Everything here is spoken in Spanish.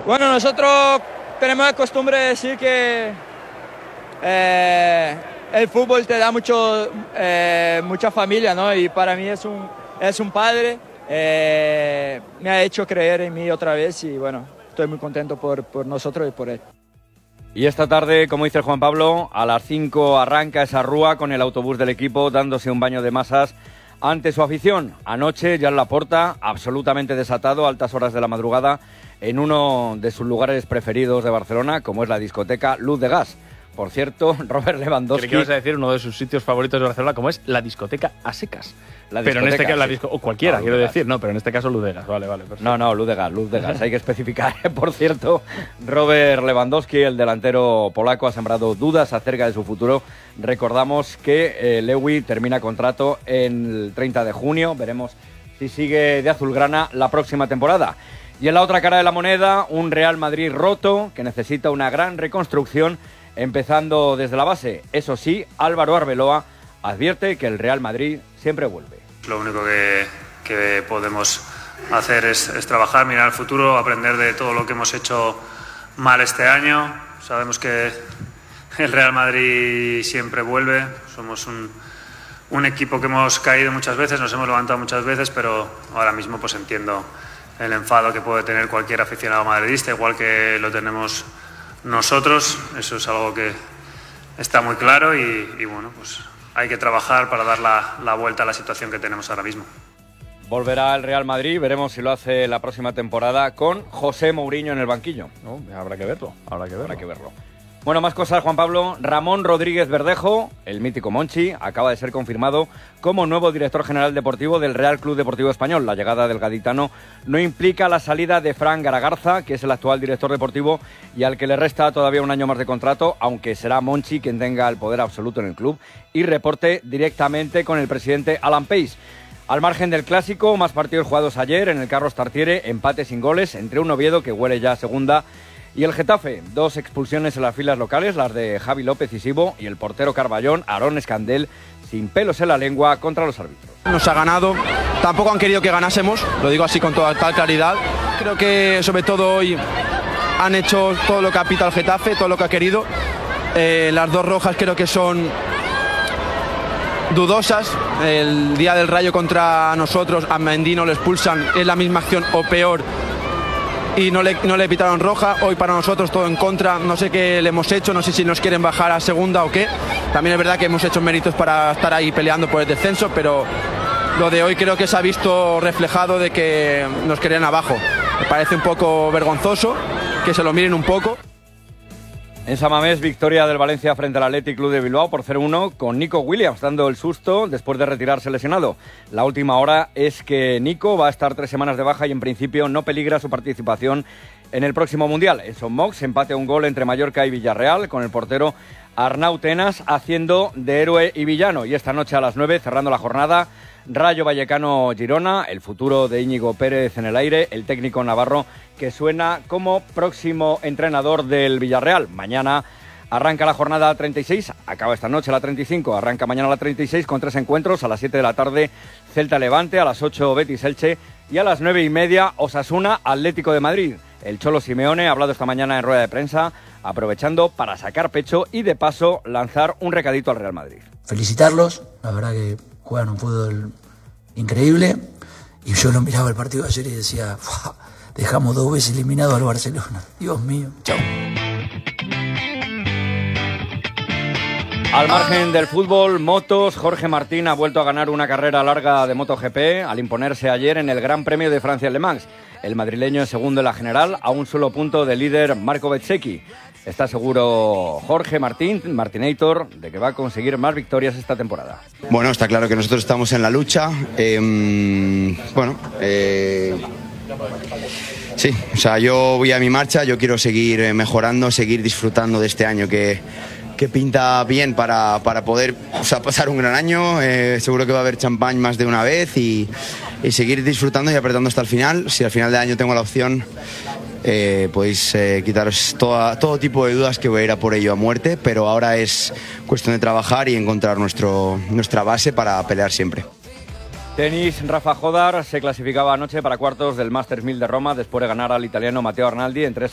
Bueno, nosotros tenemos la costumbre de decir que el fútbol te da mucha familia, ¿no? Y para mí es un padre, me ha hecho creer en mí otra vez y bueno, estoy muy contento por nosotros y por él. Y esta tarde, como dice Juan Pablo, a las 5 arranca esa rúa con el autobús del equipo dándose un baño de masas ante su afición. Anoche, Joan Laporta, absolutamente desatado a altas horas de la madrugada en uno de sus lugares preferidos de Barcelona, como es la discoteca Luz de Gas. Por cierto, Robert Lewandowski... ¿Qué vas a decir? Uno de sus sitios favoritos de Barcelona, como es la discoteca a secas. Pero en este caso, o cualquiera, quiero decir, no, pero en este caso Luz de Gas. Vale, perfecto. No, Luz de Gas, hay que especificar. Por cierto, Robert Lewandowski, el delantero polaco, ha sembrado dudas acerca de su futuro. Recordamos que Lewy termina contrato el 30 de junio, veremos si sigue de azulgrana la próxima temporada. Y en la otra cara de la moneda, un Real Madrid roto que necesita una gran reconstrucción, empezando desde la base. Eso sí, Álvaro Arbeloa advierte que el Real Madrid siempre vuelve. Lo único que podemos hacer es trabajar, mirar al futuro, aprender de todo lo que hemos hecho mal este año. Sabemos que el Real Madrid siempre vuelve. Somos un equipo que hemos caído muchas veces, nos hemos levantado muchas veces, pero ahora mismo pues entiendo el enfado que puede tener cualquier aficionado madridista, igual que lo tenemos nosotros. Eso es algo que está muy claro y bueno, pues hay que trabajar para dar la vuelta a la situación que tenemos ahora mismo. Volverá el Real Madrid, veremos si lo hace la próxima temporada con José Mourinho en el banquillo. No, habrá que verlo. Bueno, más cosas, Juan Pablo. Ramón Rodríguez Verdejo, el mítico Monchi, acaba de ser confirmado como nuevo director general deportivo del Real Club Deportivo Español. La llegada del gaditano no implica la salida de Fran Garagarza, que es el actual director deportivo y al que le resta todavía un año más de contrato, aunque será Monchi quien tenga el poder absoluto en el club y reporte directamente con el presidente Alan Pace. Al margen del clásico, más partidos jugados ayer en el Carlos Tartiere, empate sin goles entre un Oviedo que huele ya a segunda y el Getafe. 2 expulsiones en las filas locales, las de Javi López y Sibo, y el portero Carballón, Aarón Escandel, sin pelos en la lengua contra los árbitros. Nos ha ganado, tampoco han querido que ganásemos, lo digo así con toda tal claridad. Creo que sobre todo hoy han hecho todo lo que ha pitado el Getafe, todo lo que ha querido. Las 2 rojas creo que son dudosas. El día del Rayo contra nosotros a Mendy no lo expulsan, es la misma acción o peor y no le pitaron roja. Hoy para nosotros todo en contra, no sé qué le hemos hecho, no sé si nos quieren bajar a segunda o qué. También es verdad que hemos hecho méritos para estar ahí peleando por el descenso, pero lo de hoy creo que se ha visto reflejado de que nos querían abajo. Me parece un poco vergonzoso, que se lo miren un poco. En San Mamés, victoria del Valencia frente al Athletic Club de Bilbao por 0-1, con Nico Williams dando el susto después de retirarse lesionado. La última hora es que Nico va a estar 3 semanas de baja y en principio no peligra su participación en el próximo Mundial. En Son Mox empate a un gol entre Mallorca y Villarreal, con el portero Arnau Tenas haciendo de héroe y villano. Y esta noche a las 9, cerrando la jornada, Rayo Vallecano Girona, el futuro de Íñigo Pérez en el aire, el técnico navarro que suena como próximo entrenador del Villarreal. Mañana arranca la jornada 36, acaba esta noche la 35, arranca mañana la 36 con 3 encuentros. A las 7 de la tarde Celta Levante, a las 8 Betis Elche y a las 9:30 Osasuna Atlético de Madrid. El Cholo Simeone ha hablado esta mañana en rueda de prensa, aprovechando para sacar pecho y de paso lanzar un recadito al Real Madrid. Felicitarlos, la verdad que juegan un fútbol increíble y yo lo miraba el partido de ayer y decía, dejamos 2 veces eliminado al Barcelona, Dios mío, chao. Al margen del fútbol, motos, Jorge Martín ha vuelto a ganar una carrera larga de MotoGP al imponerse ayer en el Gran Premio de Francia en Le Mans. El madrileño es segundo en la general, a un solo punto del líder Marco Bezzecchi. Está seguro Jorge Martinator, de que va a conseguir más victorias esta temporada. Bueno, está claro que nosotros estamos en la lucha. Sí, o sea, yo voy a mi marcha, yo quiero seguir mejorando, seguir disfrutando de este año que pinta bien para poder, o sea, pasar un gran año. Seguro que va a haber champán más de una vez y seguir disfrutando y apretando hasta el final. Si al final de año tengo la opción, podéis quitaros todo tipo de dudas que voy a ir a por ello a muerte, pero ahora es cuestión de trabajar y encontrar nuestra base para pelear siempre. Tenis, Rafa Jodar se clasificaba anoche para cuartos del Masters 1000 de Roma después de ganar al italiano Matteo Arnaldi en 3